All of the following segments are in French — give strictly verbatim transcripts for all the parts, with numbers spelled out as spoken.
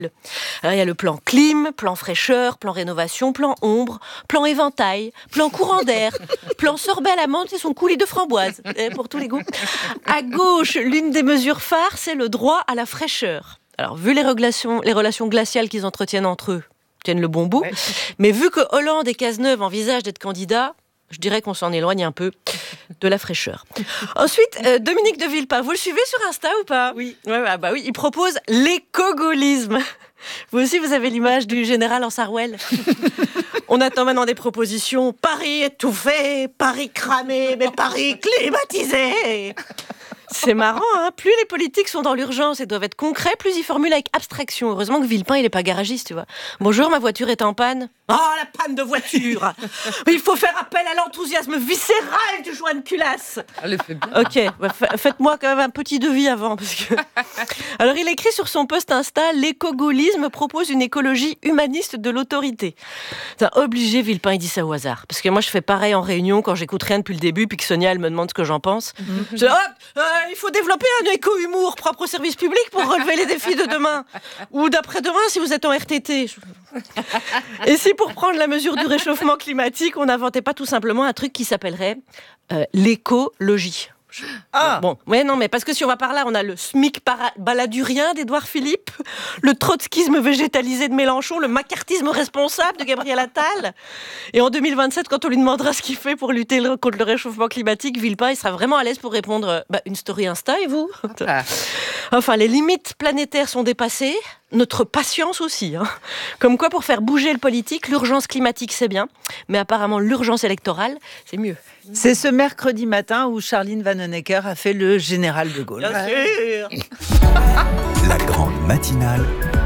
Alors, il y a le plan clim, plan fraîcheur, plan rénovation, plan ombre, plan éventail, plan courant d'air, plan sorbet à la menthe et son coulis de framboise, pour tous les goûts. À gauche, l'une des mesures phares, c'est le droit à la fraîcheur. Alors, vu les relations, les relations glaciales qu'ils entretiennent entre eux, tiennent le bon bout, ouais. Mais vu que Hollande et Cazeneuve envisagent d'être candidats, je dirais qu'on s'en éloigne un peu de la fraîcheur. Ensuite, euh, Dominique de Villepin, vous le suivez sur Insta ou pas ? Oui. Ouais, bah, bah oui, il propose l'éco-gaullisme. Vous aussi, vous avez l'image du général en Sarwell. On attend maintenant des propositions. Paris étouffé, Paris cramé, mais Paris climatisé. C'est marrant, hein. Plus les politiques sont dans l'urgence et doivent être concrets, plus ils formulent avec abstraction. Heureusement que Villepin, il n'est pas garagiste, tu vois. Bonjour, ma voiture est en panne. Oh, la panne de voiture. Il faut faire appel à l'enthousiasme viscéral du joint de culasse. Elle le fait bien. Ok, bah, f- faites-moi quand même un petit devis avant. Parce que... Alors, il écrit sur son post Insta, l'éco-gaullisme propose une écologie humaniste de l'autorité. C'est obligé, Villepin, il dit ça au hasard. Parce que moi, je fais pareil en réunion quand j'écoute rien depuis le début, puis que Sonia, elle me demande ce que j'en pense. Mm-hmm. Je dis, oh, euh, il faut développer un éco-humour propre au service public pour relever les défis de demain. Ou d'après-demain, si vous êtes en R T T. Et si pour prendre la mesure du réchauffement climatique, on n'inventait pas tout simplement un truc qui s'appellerait euh, l'écologie. Ah bon, ouais, non, mais parce que si on va par là, on a le SMIC para- baladurien d'Édouard Philippe, le trotskisme végétalisé de Mélenchon, le macartisme responsable de Gabriel Attal. Et en deux mille vingt-sept, quand on lui demandera ce qu'il fait pour lutter contre le réchauffement climatique, Villepin, il sera vraiment à l'aise pour répondre bah, une story Insta, et vous ? Ah. Enfin, les limites planétaires sont dépassées, notre patience aussi. Hein. Comme quoi, pour faire bouger le politique, l'urgence climatique, c'est bien, mais apparemment, l'urgence électorale, c'est mieux. C'est ce mercredi matin où Charline Vanhoenacker a fait le général de Gaulle. Bien sûr. La grande matinale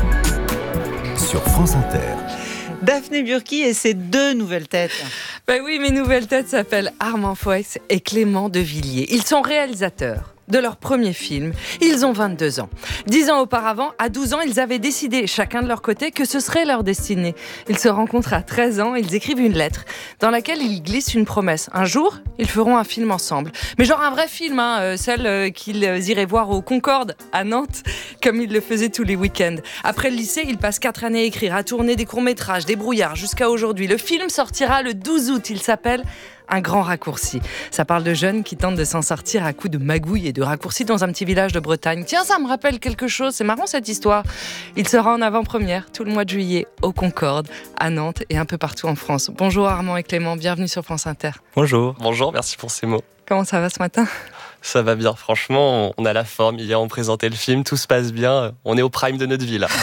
sur France Inter. Daphné Burki et ses deux nouvelles têtes. Ben oui, mes nouvelles têtes s'appellent Armand Fouex et Clément de Villiers. Ils sont réalisateurs de leur premier film. Ils ont vingt-deux ans. Dix ans auparavant, à douze ans, ils avaient décidé, chacun de leur côté, que ce serait leur destinée. Ils se rencontrent à treize ans, ils écrivent une lettre dans laquelle ils glissent une promesse. Un jour, ils feront un film ensemble. Mais genre un vrai film, hein, euh, celle euh, qu'ils iraient voir au Concorde, à Nantes, comme ils le faisaient tous les week-ends. Après le lycée, ils passent quatre années à écrire, à tourner des courts-métrages, des brouillards, jusqu'à aujourd'hui. Le film sortira le douze août. Il s'appelle Un grand raccourci. Ça parle de jeunes qui tentent de s'en sortir à coups de magouilles et de raccourcis dans un petit village de Bretagne. Tiens, ça me rappelle quelque chose, c'est marrant cette histoire. Il sera en avant-première tout le mois de juillet au Concorde, à Nantes et un peu partout en France. Bonjour Armand et Clément, bienvenue sur France Inter. Bonjour. Bonjour, merci pour ces mots. Comment ça va ce matin ? Ça va bien, franchement, on a la forme. Hier, on présentait le film, tout se passe bien. On est au prime de notre vie, là.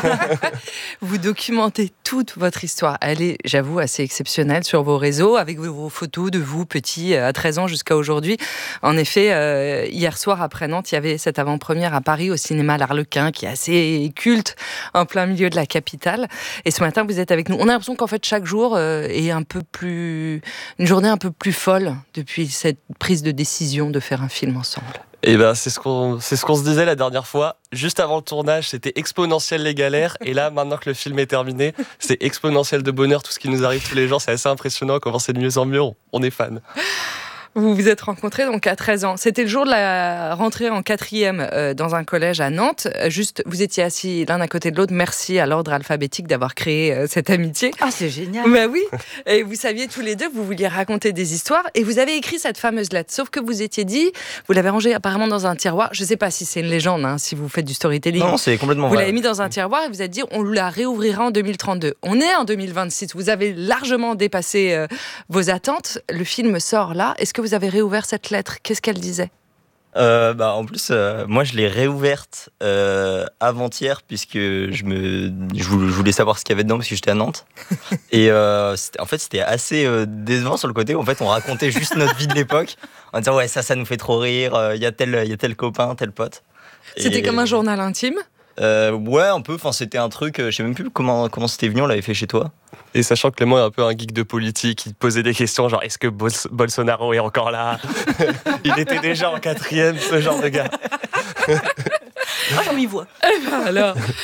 Vous documentez toute votre histoire. Elle est, j'avoue, assez exceptionnelle sur vos réseaux, avec vos photos de vous, petits, à treize ans jusqu'à aujourd'hui. En effet, euh, hier soir, après Nantes, il y avait cette avant-première à Paris, au cinéma L'Arlequin, qui est assez culte, en plein milieu de la capitale. Et ce matin, vous êtes avec nous. On a l'impression qu'en fait, chaque jour euh, est un peu plus... une journée un peu plus folle depuis cette prise de décision de faire un film ensemble. Et ben c'est ce qu'on c'est ce qu'on se disait la dernière fois. Juste avant le tournage, c'était exponentiel les galères, et là, maintenant que le film est terminé, c'est exponentiel de bonheur. Tout ce qui nous arrive tous les jours, c'est assez impressionnant. Comment c'est de mieux en mieux. On est fans. Vous vous êtes rencontrés donc à treize ans. C'était le jour de la rentrée en quatrième euh, dans un collège à Nantes. Juste, vous étiez assis l'un à côté de l'autre. Merci à l'ordre alphabétique d'avoir créé euh, cette amitié. Ah, c'est génial. Ben oui. Et vous saviez tous les deux que vous vouliez raconter des histoires et vous avez écrit cette fameuse lettre. Sauf que vous étiez dit, vous l'avez rangée apparemment dans un tiroir. Je ne sais pas si c'est une légende, hein, si vous faites du storytelling. Non, c'est complètement Vous vrai. l'avez mis dans un tiroir et vous avez dit, on la réouvrira en deux mille trente-deux. On est en deux mille vingt-six. Vous avez largement dépassé euh, vos attentes. Le film sort là. Est-ce que vous avez réouvert cette lettre? Qu'est-ce qu'elle disait? Euh, bah, en plus, euh, moi, je l'ai réouverte euh, avant-hier, puisque je, me, je voulais, je voulais savoir ce qu'il y avait dedans, parce que j'étais à Nantes. Et euh, en fait, c'était assez euh, décevant sur le côté. En fait, on racontait juste notre vie de l'époque, en disant, ouais, ça, ça nous fait trop rire, il euh, y, y a tel copain, tel pote. C'était Et, comme un journal intime? euh, Ouais, un peu. Enfin, c'était un truc, je sais même plus comment, comment c'était venu, on l'avait fait chez toi. Et sachant que Clément est un peu un geek de politique, il posait des questions genre est-ce que Bol- Bolsonaro est encore là? Il était déjà en quatrième, ce genre de gars. Ah, on y voit. Eh ben alors,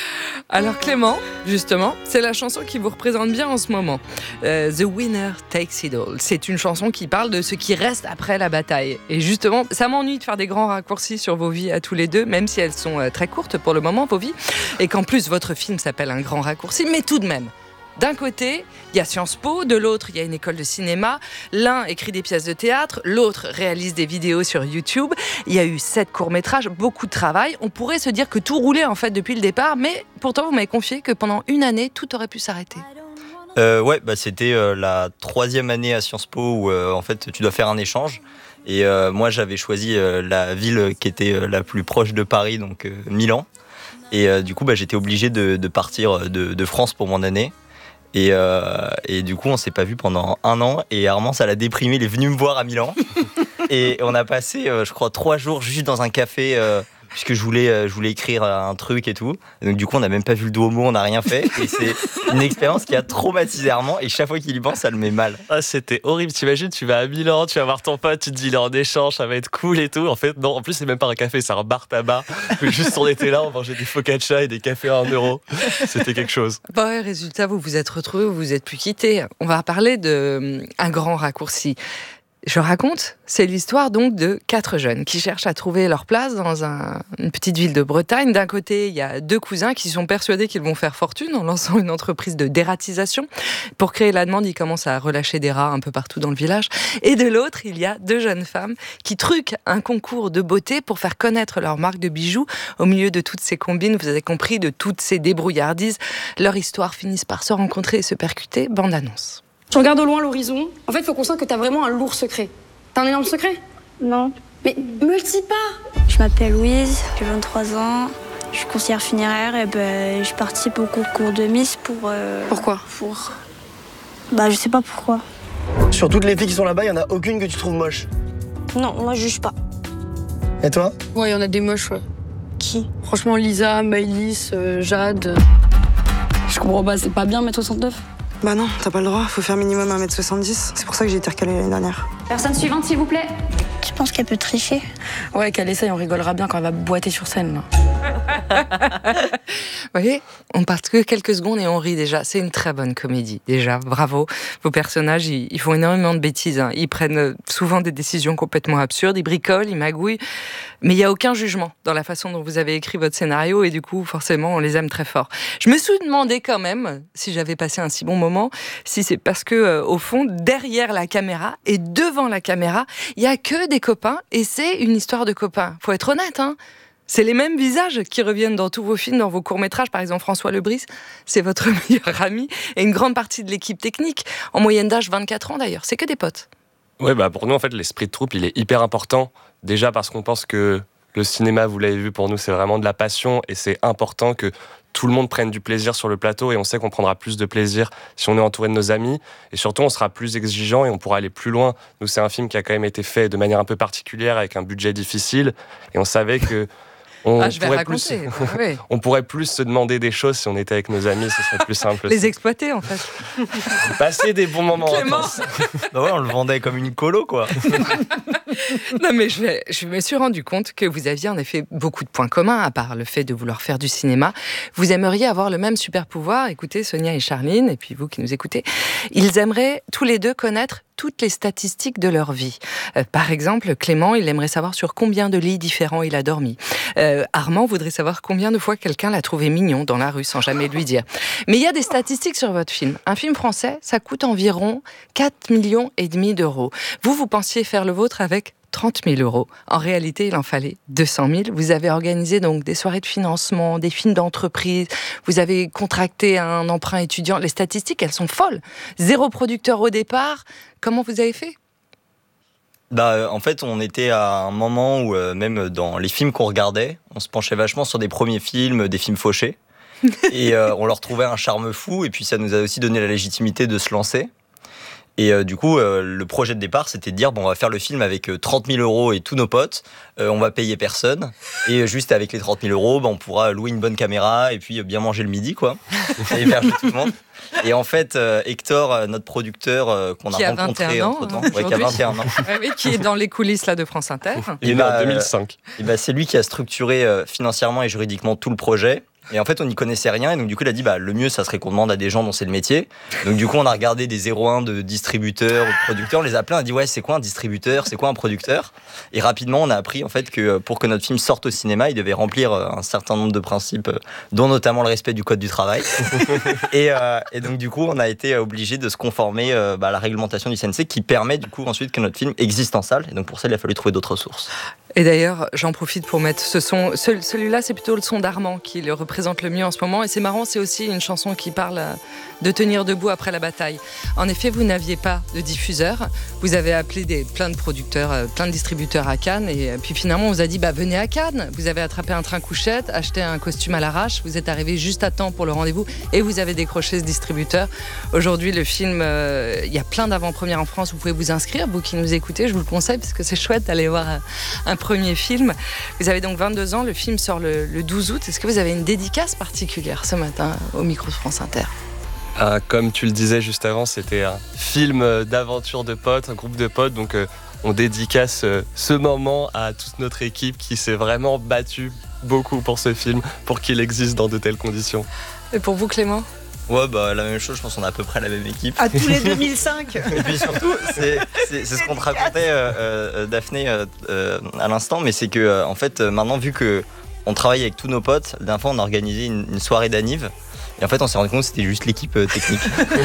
Alors Clément, justement, c'est la chanson qui vous représente bien en ce moment. Euh, The Winner Takes It All. C'est une chanson qui parle de ce qui reste après la bataille. Et justement, ça m'ennuie de faire des grands raccourcis sur vos vies à tous les deux, même si elles sont euh, très courtes pour le moment, vos vies. Et qu'en plus, votre film s'appelle Un grand raccourci, mais tout de même. D'un côté, il y a Sciences Po, de l'autre, il y a une école de cinéma. L'un écrit des pièces de théâtre, l'autre réalise des vidéos sur YouTube. Il y a eu sept courts-métrages, beaucoup de travail. On pourrait se dire que tout roulait en fait depuis le départ, mais pourtant vous m'avez confié que pendant une année, tout aurait pu s'arrêter. Euh, ouais, bah, c'était euh, la troisième année à Sciences Po où euh, en fait tu dois faire un échange. Et euh, moi j'avais choisi euh, la ville qui était euh, la plus proche de Paris, donc euh, Milan. Et euh, du coup bah, j'étais obligé de, de partir de, de France pour mon année. Et, euh, et du coup, on s'est pas vu pendant un an. Et Armand, ça l'a déprimé. Il est venu me voir à Milan. Et on a passé, euh, je crois, trois jours juste dans un café, euh, puisque je voulais, euh, je voulais écrire un truc et tout. Et donc du coup, on n'a même pas vu le Duomo, on n'a rien fait. Et c'est une expérience qui a traumatisé Armand. Et chaque fois qu'il y pense, ça le met mal. Ah, c'était horrible. T'imagines, tu vas à Milan, tu vas voir ton pote, tu te dis il est en échange, ça va être cool et tout. En fait, non. En plus, c'est même pas un café, c'est un bar tabac. Juste on était là, on mangeait des focaccia et des cafés à un euro. C'était quelque chose. Bah ouais, résultat, vous vous êtes retrouvés, vous vous êtes plus quittés. On va parler de euh, un grand raccourci. Je raconte, c'est l'histoire donc de quatre jeunes qui cherchent à trouver leur place dans un, une petite ville de Bretagne. D'un côté, il y a deux cousins qui sont persuadés qu'ils vont faire fortune en lançant une entreprise de dératisation. Pour créer la demande, ils commencent à relâcher des rats un peu partout dans le village. Et de l'autre, il y a deux jeunes femmes qui truquent un concours de beauté pour faire connaître leur marque de bijoux. Au milieu de toutes ces combines, vous avez compris, de toutes ces débrouillardises, leur histoire finissent par se rencontrer et se percuter. Bande annonce. Tu regardes au loin l'horizon. En fait, il faut qu'on sente que t'as vraiment un lourd secret. T'as un énorme secret? Non. Mais me le dis pas. Je m'appelle Louise, j'ai vingt-trois ans. Je suis conseillère funéraire et ben, je participe au concours de Miss pour... Euh, Pourquoi? Pour... Bah, je sais pas pourquoi. Sur toutes les filles qui sont là-bas, il y en a aucune que tu trouves moche. Non, moi, je juge pas. Et toi? Ouais, il y en a des moches, ouais. Qui? Franchement, Lisa, Maëlys, euh, Jade... Je comprends pas, c'est pas bien, mètre soixante-neuf. Bah non, t'as pas le droit, faut faire minimum un mètre soixante-dix. C'est pour ça que j'ai été recalée l'année dernière. Personne suivante, s'il vous plaît. Tu penses qu'elle peut tricher? Ouais, qu'elle essaye, on rigolera bien quand elle va boiter sur scène, là. Vous voyez, on part que quelques secondes et on rit déjà. C'est une très bonne comédie, déjà. Bravo. Vos personnages, ils, ils font énormément de bêtises. Hein. Ils prennent souvent des décisions complètement absurdes. Ils bricolent, ils magouillent. Mais il n'y a aucun jugement dans la façon dont vous avez écrit votre scénario. Et du coup, forcément, on les aime très fort. Je me suis demandé quand même, si j'avais passé un si bon moment, si c'est parce que, euh, au fond, derrière la caméra et devant la caméra, il n'y a que des copains. Et c'est une histoire de copains. Faut être honnête, hein. C'est les mêmes visages qui reviennent dans tous vos films, dans vos courts-métrages. Par exemple, François Lebris, c'est votre meilleur ami et une grande partie de l'équipe technique. En moyenne d'âge, vingt-quatre ans d'ailleurs. C'est que des potes. Ouais, bah pour nous, en fait, l'esprit de troupe, il est hyper important. Déjà parce qu'on pense que le cinéma, vous l'avez vu, pour nous, c'est vraiment de la passion et c'est important que tout le monde prenne du plaisir sur le plateau et on sait qu'on prendra plus de plaisir si on est entouré de nos amis et surtout on sera plus exigeant et on pourra aller plus loin. Nous, c'est un film qui a quand même été fait de manière un peu particulière avec un budget difficile et on savait que On, ah, je vais pourrait raconter. plus, Oui. on pourrait plus se demander des choses si on était avec nos amis, ce serait plus simple. Les exploiter, en fait. Passer des bons moments. Clément. Bah ouais, on le vendait comme une colo, quoi. Non, mais je, vais, je me suis rendu compte que vous aviez en effet beaucoup de points communs, à part le fait de vouloir faire du cinéma. Vous aimeriez avoir le même super pouvoir. Écoutez, Sonia et Charline, et puis vous qui nous écoutez, ils aimeraient tous les deux connaître toutes les statistiques de leur vie. Euh, par exemple, Clément, il aimerait savoir sur combien de lits différents il a dormi. Euh, Armand voudrait savoir combien de fois quelqu'un l'a trouvé mignon dans la rue sans jamais lui dire. Mais il y a des statistiques sur votre film. Un film français, ça coûte environ quatre millions et demi d'euros. Vous, vous pensiez faire le vôtre avec trente mille euros. En réalité, il en fallait deux cent mille. Vous avez organisé donc des soirées de financement, des films d'entreprise. Vous avez contracté un emprunt étudiant. Les statistiques, elles sont folles. Zéro producteur au départ. Comment vous avez fait ? Bah, en fait, on était à un moment où, euh, même dans les films qu'on regardait, on se penchait vachement sur des premiers films, des films fauchés. et euh, on leur trouvait un charme fou. Et puis, ça nous a aussi donné la légitimité de se lancer. Et euh, du coup, euh, le projet de départ, c'était de dire, bon, on va faire le film avec euh, trente mille euros et tous nos potes, euh, on va payer personne, et euh, juste avec les trente mille euros, bah, on pourra louer une bonne caméra et puis euh, bien manger le midi, quoi, et héberger tout le monde. Et en fait, euh, Hector, euh, notre producteur, euh, qu'on qui a, a rencontré ans, entre-temps, hein, ouais, qui a vingt et un ans. Ouais, oui, qui est dans les coulisses là, de France Inter. Il est né en deux mille cinq. Et bah, c'est lui qui a structuré euh, financièrement et juridiquement tout le projet. Et en fait, on n'y connaissait rien. Et donc, du coup, il a dit, bah, le mieux, ça serait qu'on demande à des gens dont c'est le métier. Donc, du coup, on a regardé des zéro un de distributeurs ou de producteurs. On les a appelés, on a dit, ouais, c'est quoi un distributeur? C'est quoi un producteur? Et rapidement, on a appris, en fait, que pour que notre film sorte au cinéma, il devait remplir un certain nombre de principes, dont notamment le respect du code du travail. et, euh, et donc, du coup, on a été obligé de se conformer euh, bah, à la réglementation du C N C qui permet, du coup, ensuite que notre film existe en salle. Et donc, pour ça, il a fallu trouver d'autres sources. Et d'ailleurs, j'en profite pour mettre ce son. Celui-là, c'est plutôt le son d'Armand qui le représente le mieux en ce moment. Et c'est marrant, c'est aussi une chanson qui parle de tenir debout après la bataille. En effet, vous n'aviez pas de diffuseur. Vous avez appelé des, plein de producteurs, plein de distributeurs à Cannes. Et puis finalement, on vous a dit, bah, venez à Cannes. Vous avez attrapé un train couchette, acheté un costume à l'arrache. Vous êtes arrivé juste à temps pour le rendez-vous. Et vous avez décroché ce distributeur. Aujourd'hui, le film, euh, il y a plein d'avant-premières en France. Vous pouvez vous inscrire. Vous qui nous écoutez, je vous le conseille parce que c'est chouette d'aller voir un, un premier film. Vous avez donc vingt-deux ans, le film sort le, le douze août. Est-ce que vous avez une dédicace particulière ce matin au micro de France Inter? Ah, comme tu le disais juste avant, c'était un film d'aventure de potes, un groupe de potes, donc euh, on dédicace euh, ce moment à toute notre équipe qui s'est vraiment battue beaucoup pour ce film, pour qu'il existe dans de telles conditions. Et pour vous, Clément? Ouais, bah la même chose, je pense qu'on a à peu près la même équipe. À tous les deux mille cinq. Et puis surtout, c'est, c'est, c'est ce qu'on te racontait, euh, euh, Daphné, euh, euh, à l'instant, mais c'est que, euh, en fait, maintenant, vu qu'on travaille avec tous nos potes, la dernière fois, on a organisé une, une soirée d'anniv, et en fait, on s'est rendu compte que c'était juste l'équipe euh, technique.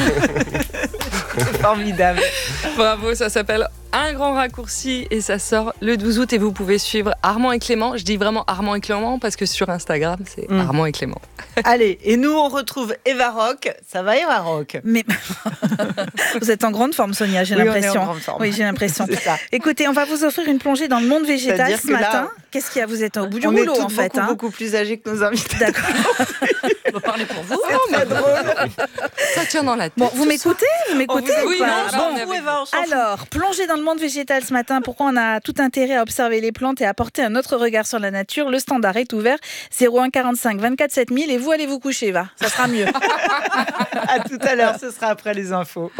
C'est formidable. Bravo, ça s'appelle Un grand raccourci et ça sort le douze août et vous pouvez suivre Armand et Clément. Je dis vraiment Armand et Clément parce que sur Instagram, c'est mmh. Armand et Clément. Allez, et nous on retrouve Eva Rock. Ça va Eva Rock? Mais vous êtes en grande forme, Sonia, j'ai oui, l'impression. On est en grande forme. Oui, j'ai l'impression. Écoutez, on va vous offrir une plongée dans le monde végétal C'est-à-dire ce que matin. là, Qu'est-ce qu'il y a? Vous êtes au bout du on rouleau est en fait. beaucoup, hein. beaucoup plus âgés que nos invités. D'accord. On va parler pour vous. C'est très drôle. Ça tient dans la tête. Bon, vous m'écoutez? Vous m'écoutez? Oui, ou pas non, bon, on vous, Eva, on s'en fout. alors, plongée dans le monde végétal ce matin. Pourquoi on a tout intérêt à observer les plantes et à porter un autre regard sur la nature? Le standard est ouvert. zéro un quarante-cinq vingt-quatre sept mille et vous allez vous coucher, Eva. Ça sera mieux. À tout à l'heure, ce sera après les infos.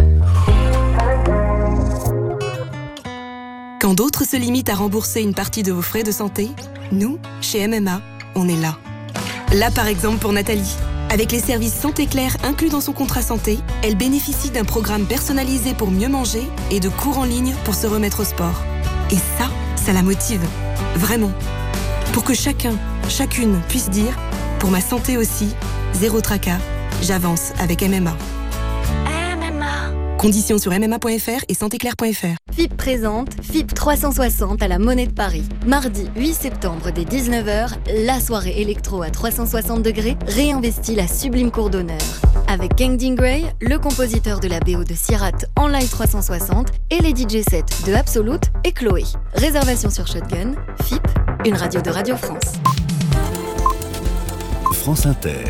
Quand d'autres se limitent à rembourser une partie de vos frais de santé, nous, chez M M A, on est là. Là, par exemple, pour Nathalie. Avec les services Santé Claire inclus dans son contrat santé, elle bénéficie d'un programme personnalisé pour mieux manger et de cours en ligne pour se remettre au sport. Et ça, ça la motive. Vraiment. Pour que chacun, chacune puisse dire « Pour ma santé aussi, zéro tracas, j'avance avec M M A ». M M A. Conditions sur m m a point f r et santé claire point f r. F I P présente F I P trois cent soixante à la Monnaie de Paris. Mardi huit septembre dès dix-neuf heures, la soirée électro à trois cent soixante degrés réinvestit la sublime cour d'honneur. Avec Kangding Gray, le compositeur de la B O de Sirat en live trois cent soixante et les D J sets de Absolute et Chloé. Réservation sur Shotgun, F I P, une radio de Radio France. France Inter.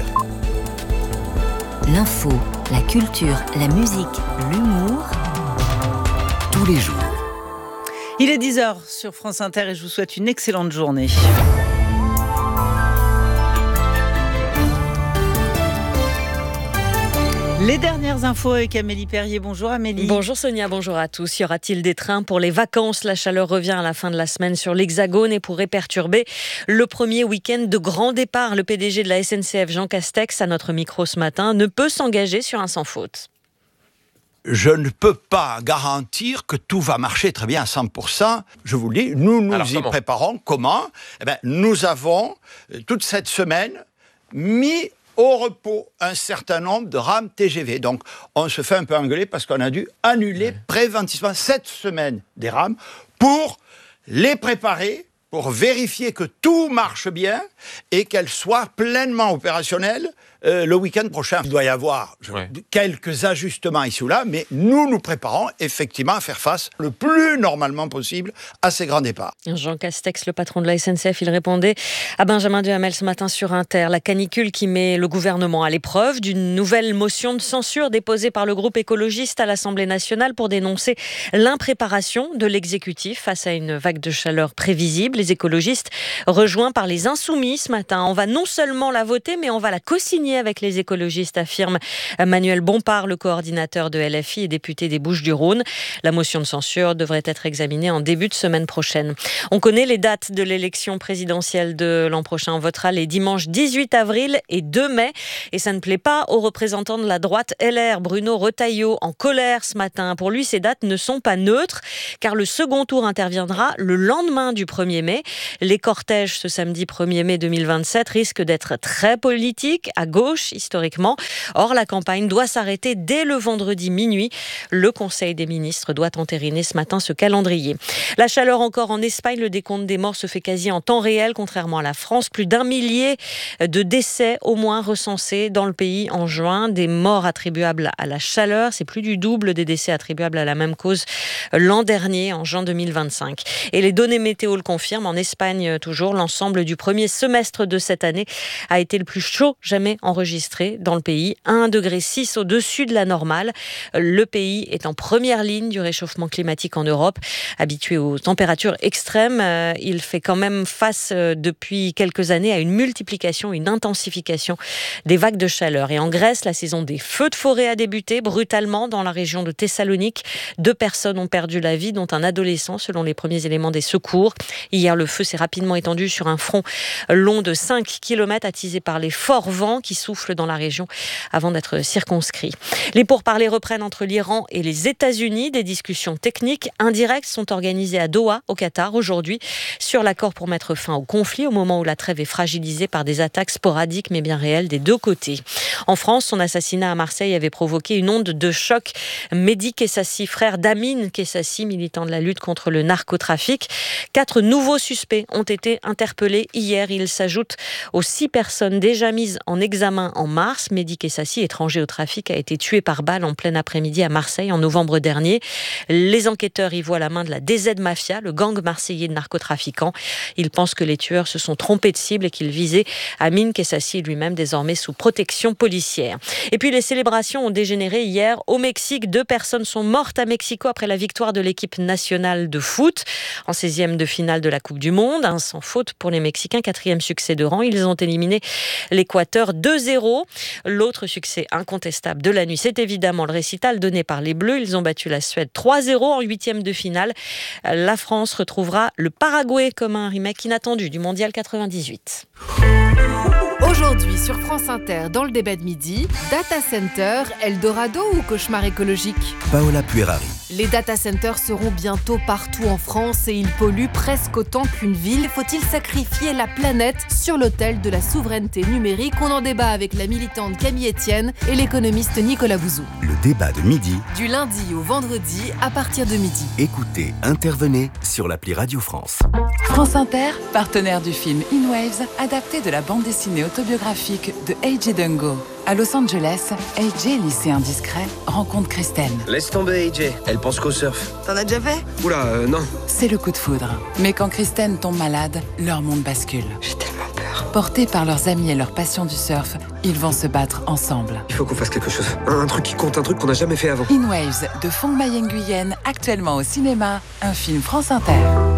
L'info, la culture, la musique, l'humour. Tous les jours. Il est dix heures sur France Inter et je vous souhaite une excellente journée. Les dernières infos avec Amélie Perrier. Bonjour Amélie. Bonjour Sonia, bonjour à tous. Y aura-t-il des trains pour les vacances? La chaleur revient à la fin de la semaine sur l'Hexagone et pourrait perturber le premier week-end de grand départ. Le P D G de la S N C F, Jean Castex, à notre micro ce matin, ne peut s'engager sur un sans faute. Je ne peux pas garantir que tout va marcher très bien à cent pour cent. Je vous le dis, nous nous Alors, y comment préparons. Comment eh bien, nous avons, toute cette semaine, mis au repos un certain nombre de rames T G V. Donc, on se fait un peu engueuler parce qu'on a dû annuler ouais. préventivement cette semaine des rames pour les préparer, pour vérifier que tout marche bien et qu'elles soient pleinement opérationnelles euh, le week-end prochain. Il doit y avoir je, ouais. quelques ajustements ici ou là, mais nous nous préparons effectivement à faire face le plus normalement possible à ces grands départs. Jean Castex, le patron de la S N C F, il répondait à Benjamin Duhamel ce matin sur Inter. La canicule qui met le gouvernement à l'épreuve d'une nouvelle motion de censure déposée par le groupe écologiste à l'Assemblée nationale pour dénoncer l'impréparation de l'exécutif face à une vague de chaleur prévisible. Les écologistes rejoints par les Insoumis ce matin. On va non seulement la voter, mais on va la co-signer aligné avec les écologistes, affirme Manuel Bompard, le coordinateur de L F I et député des Bouches-du-Rhône. La motion de censure devrait être examinée en début de semaine prochaine. On connaît les dates de l'élection présidentielle de l'an prochain. On votera les dimanches dix-huit avril et deux mai. Et ça ne plaît pas aux représentants de la droite L R. Bruno Retailleau en colère ce matin. Pour lui, ces dates ne sont pas neutres car le second tour interviendra le lendemain du premier mai. Les cortèges ce samedi premier mai deux mille vingt-sept risquent d'être très politiques, à gauche historiquement. Or, la campagne doit s'arrêter dès le vendredi minuit. Le Conseil des ministres doit entériner ce matin ce calendrier. La chaleur encore en Espagne. Le décompte des morts se fait quasi en temps réel, contrairement à la France. Plus d'un millier de décès au moins recensés dans le pays en juin. Des morts attribuables à la chaleur. C'est plus du double des décès attribuables à la même cause l'an dernier, en juin deux mille vingt-cinq. Et les données météo le confirment. En Espagne, toujours, l'ensemble du premier semestre de cette année a été le plus chaud jamais enregistré dans le pays. un degré six au-dessus de la normale. Le pays est en première ligne du réchauffement climatique en Europe. Habitué aux températures extrêmes, il fait quand même face depuis quelques années à une multiplication, une intensification des vagues de chaleur. Et en Grèce, la saison des feux de forêt a débuté brutalement dans la région de Thessalonique. Deux personnes ont perdu la vie, dont un adolescent, selon les premiers éléments des secours. Hier, le feu s'est rapidement étendu sur un front long de cinq kilomètres, attisé par les forts vents qui soufflent dans la région avant d'être circonscrits. Les pourparlers reprennent entre l'Iran et les États-Unis. Des discussions techniques indirectes sont organisées à Doha, au Qatar, aujourd'hui, sur l'accord pour mettre fin au conflit, au moment où la trêve est fragilisée par des attaques sporadiques mais bien réelles des deux côtés. En France, son assassinat à Marseille avait provoqué une onde de choc. Mehdi Kessassi, frère d'Amine Kessassi, militant de la lutte contre le narcotrafic. Quatre nouveaux suspects ont été interpellés hier. Ils s'ajoutent aux six personnes déjà mises en examen en mars. Mehdi Kessassi, étranger au trafic, a été tué par balle en plein après-midi à Marseille en novembre dernier. Les enquêteurs y voient la main de la D Z Mafia, le gang marseillais de narcotrafiquants. Ils pensent que les tueurs se sont trompés de cible et qu'ils visaient Amine Kessassi, lui-même désormais sous protection policière. Et puis les célébrations ont dégénéré hier au Mexique. Deux personnes sont mortes à Mexico après la victoire de l'équipe nationale de foot en seizième de finale de la Coupe du Monde. Un sans faute pour les Mexicains, quatrième succès de rang. Ils ont éliminé l'Équateur deux zéro. L'autre succès incontestable de la nuit, c'est évidemment le récital donné par les Bleus. Ils ont battu la Suède trois zéro en huitième de finale. La France retrouvera le Paraguay comme un remake inattendu du Mondial quatre-vingt-dix-huit. Aujourd'hui sur France Inter, dans le débat de midi, data center, Eldorado ou cauchemar écologique ? Paola Puerari. Les data centers seront bientôt partout en France et ils polluent presque autant qu'une ville. Faut-il sacrifier la planète sur l'autel de la souveraineté numérique ? On en débat avec la militante Camille Etienne et l'économiste Nicolas Bouzou. Le débat de midi. Du lundi au vendredi à partir de midi. Écoutez, intervenez sur l'appli Radio France. France Inter, partenaire du film In Waves, adapté de la bande dessinée autobiographique de A J Dungo. À Los Angeles, A J, lycéen discret, rencontre Kristen. Laisse tomber A J, elle pense qu'au surf. T'en as déjà fait ? Oula, euh, non. C'est le coup de foudre. Mais quand Kristen tombe malade, leur monde bascule. J'ai tellement peur. Portés par leurs amis et leur passion du surf, ils vont se battre ensemble. Il faut qu'on fasse quelque chose. Un, un truc qui compte, un truc qu'on n'a jamais fait avant. In Waves, de Fong Mai Nguyen, actuellement au cinéma, un film France Inter.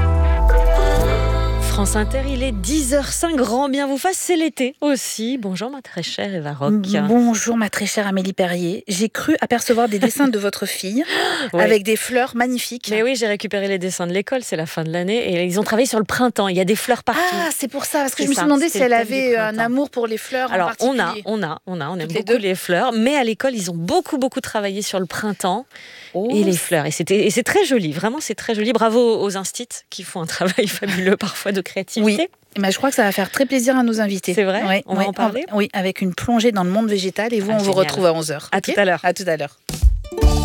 France Inter, il est dix heures cinq, grand bien vous fasse, c'est l'été aussi. Bonjour ma très chère Eva Rock. Bonjour ma très chère Amélie Perrier. J'ai cru apercevoir des dessins de votre fille oui. avec des fleurs magnifiques. Mais oui, j'ai récupéré les dessins de l'école, c'est la fin de l'année et ils ont travaillé sur le printemps, il y a des fleurs partout. Ah, c'est pour ça, parce que c'est je me suis demandé si elle avait un amour pour les fleurs. Alors, en particulier. on a, on a, on a, on aime Toutes beaucoup les, les fleurs, mais à l'école, ils ont beaucoup, beaucoup travaillé sur le printemps oh, et les fleurs. Et, c'était, et c'est très joli, vraiment, c'est très joli. Bravo aux instits qui font un travail fabuleux parfois de créativité. Oui. Mais je crois que ça va faire très plaisir à nos invités. C'est vrai ouais, On ouais, va en parler Oui, avec une plongée dans le monde végétal. Et vous, ah, on génial. vous retrouve à onze heures. À okay tout à l'heure. À tout à l'heure.